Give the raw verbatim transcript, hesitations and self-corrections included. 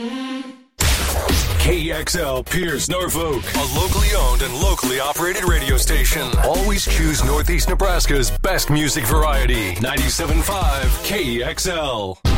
K X L Pierce, Norfolk, a locally owned and locally operated radio station. Always choose Northeast Nebraska's best music variety. ninety-seven point five K X L.